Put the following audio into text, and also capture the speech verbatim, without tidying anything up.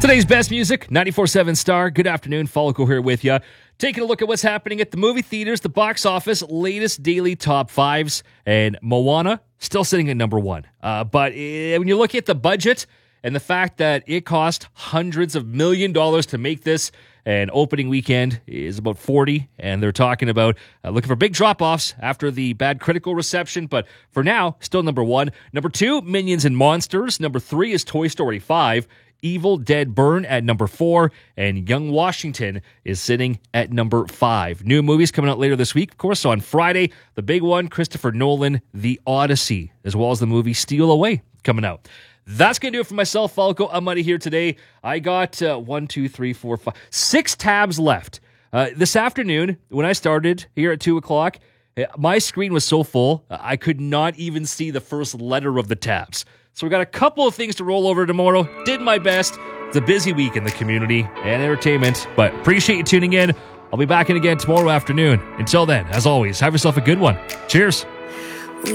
Today's best music, ninety-four point seven Star. Good afternoon, Follico here with you. Taking a look at what's happening at the movie theaters, the box office, latest daily top fives, and Moana still sitting at number one. Uh, but uh, when you look at the budget and the fact that it cost hundreds of million dollars to make this, and opening weekend is about forty, and they're talking about uh, looking for big drop-offs after the bad critical reception, but for now, still number one. Number two, Minions and Monsters. Number three is Toy Story five. Evil Dead Burn at number four, and Young Washington is sitting at number five. New movies coming out later this week, of course. So on Friday, the big one, Christopher Nolan, The Odyssey, as well as the movie Steal Away coming out. That's going to do it for myself, Falco. I'm out of here today. I got uh, one, two, three, four, five, six tabs left. Uh, this afternoon, when I started here at two o'clock, my screen was so full, I could not even see the first letter of the tabs. So we got a couple of things to roll over tomorrow. Did my best. It's a busy week in the community and entertainment, but appreciate you tuning in. I'll be back in again tomorrow afternoon. Until then, as always, have yourself a good one. Cheers.